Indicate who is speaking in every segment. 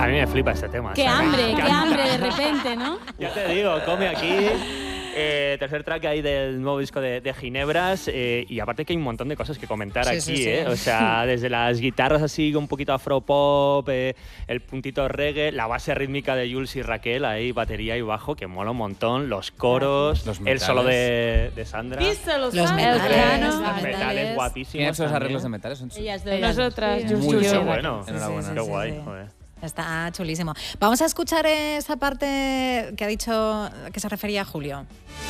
Speaker 1: A mí me flipa este tema.
Speaker 2: Qué hambre de repente, ¿no?
Speaker 1: Ya te digo, come aquí. Tercer track ahí del nuevo disco de Ginebras, y aparte que hay un montón de cosas que comentar aquí, o sea, desde las guitarras así un poquito afropop, el puntito reggae, la base rítmica de Jules y Raquel, ahí batería y bajo, que mola un montón, los coros, el solo de Sandra.
Speaker 2: Los
Speaker 1: metales guapísimos.
Speaker 3: ¿Quién ha hecho los arreglos de metales? Son
Speaker 2: nosotras,
Speaker 1: Muy bueno.
Speaker 3: Enhorabuena.
Speaker 1: Qué guay, joder.
Speaker 4: Está chulísimo. Vamos a escuchar esa parte que ha dicho, que se refería a Julio.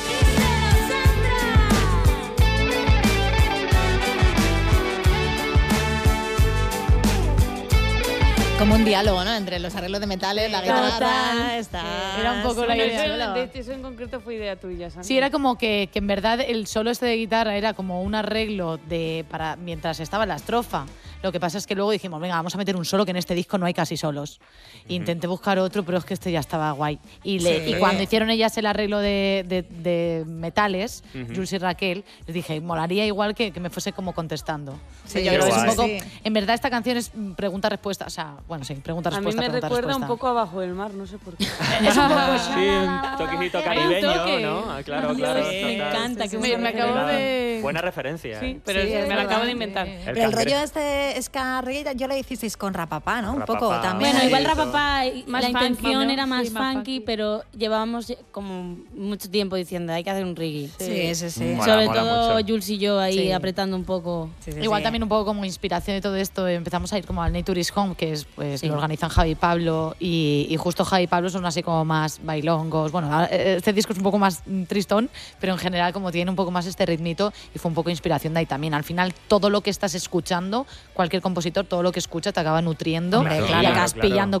Speaker 4: Como un diálogo, ¿no? Entre los arreglos de metales, la guitarra.
Speaker 5: Era un poco la idea.
Speaker 2: De eso en concreto fue idea tuya, Sandra.
Speaker 5: Sí, era como que en verdad el solo este de guitarra era como un arreglo para mientras estaba la estrofa. Lo que pasa es que luego dijimos, venga, vamos a meter un solo, que en este disco no hay casi solos. Intenté buscar otro, pero es que este ya estaba guay. Y cuando hicieron ellas el arreglo de metales, Jules y Raquel, les dije, molaría igual que me fuese como contestando.
Speaker 4: Sí,
Speaker 5: yo creo que es un poco,
Speaker 4: sí.
Speaker 5: En verdad esta canción es pregunta-respuesta, o sea, bueno, sí, pregunta-respuesta.
Speaker 2: A mí me recuerda un poco a Bajo el Mar, no sé por qué.
Speaker 5: Es un poco
Speaker 1: sí, un toquecito caribeño, ¿no? Claro.
Speaker 2: Me encanta. Que me acabo de...
Speaker 1: Buena referencia.
Speaker 2: Sí, pero
Speaker 4: Sí,
Speaker 2: me lo
Speaker 4: verdad.
Speaker 2: acabo de inventar.
Speaker 4: Pero el rollo este ska reggae, yo lo hicisteis con Rapapá, ¿no? Un
Speaker 1: Rapapá.
Speaker 4: poco también.
Speaker 2: Bueno,
Speaker 1: Sí,
Speaker 2: igual
Speaker 1: eso.
Speaker 2: Rapapá,
Speaker 5: Más
Speaker 2: la
Speaker 5: funky,
Speaker 2: intención
Speaker 5: ¿no?
Speaker 2: era más
Speaker 5: Sí, más
Speaker 2: funky, pero llevábamos como mucho tiempo diciendo, hay que hacer un reggae.
Speaker 4: Sí.
Speaker 1: Mola,
Speaker 2: Sobre
Speaker 1: mola
Speaker 2: todo
Speaker 1: mucho.
Speaker 2: Jules y yo ahí
Speaker 4: Sí.
Speaker 2: apretando un poco.
Speaker 5: Igual también un poco como inspiración de todo esto, empezamos a ir como al Nature is Home, que es lo organizan Javi y Pablo, y justo Javi y Pablo son así como más bailongos. Bueno, este disco es un poco más tristón, pero en general como tiene un poco más este ritmito, y fue un poco inspiración de ahí también. Al final todo lo que estás escuchando, cualquier compositor, todo lo que escucha te acaba nutriendo.
Speaker 4: Hombre,
Speaker 5: y
Speaker 4: claro,
Speaker 5: acabas pillando